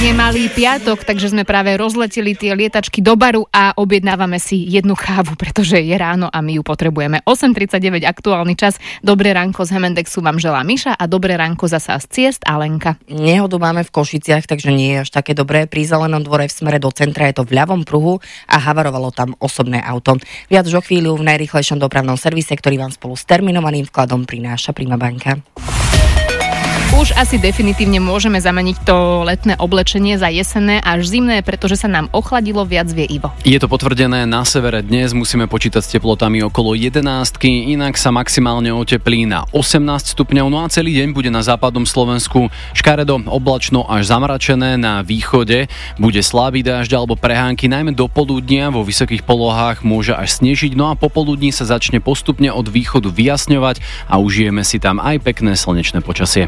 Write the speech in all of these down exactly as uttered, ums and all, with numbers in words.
je malý piatok, takže sme práve rozleteli tie lietačky do baru a objednávame si jednu kávu, pretože je ráno a my ju potrebujeme. osem tridsaťdeväť aktuálny čas. Dobré ránko z Hemendexu vám želá Miša a dobré ránko zasa z Ciest Alenka. Nehodu máme v Košiciach, takže nie je až také dobré. Pri Zelenom dvore v smere do centra je to v ľavom pruhu a havarovalo tam osobné auto. Viac už o chvíľu v najrýchlejšom dopravnom servise, ktorý vám spolu s terminovaným vkladom prináša Prima banka. Už asi definitívne môžeme zameniť to letné oblečenie za jesenné až zimné, pretože sa nám ochladilo, viac vie Ivo. Je to potvrdené na severe. Dnes musíme počítať s teplotami okolo jedenástky, inak sa maximálne oteplí na osemnásť stupňov, no a celý deň bude na západnom Slovensku škaredo, oblačno až zamračené. Na východe bude slabý dážď alebo prehánky, najmä do poludnia. Vo vysokých polohách môže až snežiť, no a popoludní sa začne postupne od východu vyjasňovať a užijeme si tam aj pekné slnečné počasie.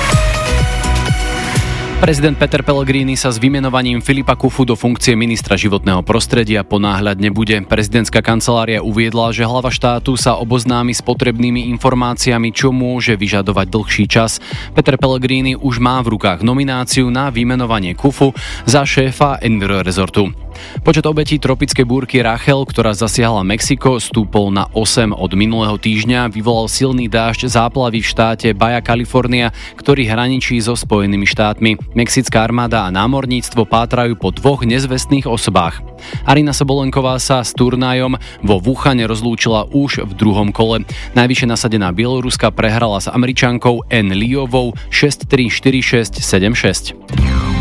Prezident Peter Pellegrini sa s vymenovaním Filipa Kufu do funkcie ministra životného prostredia ponáhľať nebude. Prezidentská kancelária uviedla, že hlava štátu sa oboznámi s potrebnými informáciami, čo môže vyžadovať dlhší čas. Peter Pellegrini už má v rukách nomináciu na vymenovanie Kufu za šéfa Enviro Resortu. Počet obetí tropickej búrky Rachel, ktorá zasiahla Mexiko, stúpol na osem od minulého týždňa. Vyvolal silný dážď záplavy v štáte Baja California, ktorý hraničí so Spojenými štátmi. Mexická armáda a námorníctvo pátrajú po dvoch nezvestných osobách. Arina Sobolenková sa s turnajom vo Wuhane rozlúčila už v druhom kole. Najvyššie nasadená Bieloruska prehrala s Američankou N. Liovou šesť tri, štyri šesť, sedem šesť.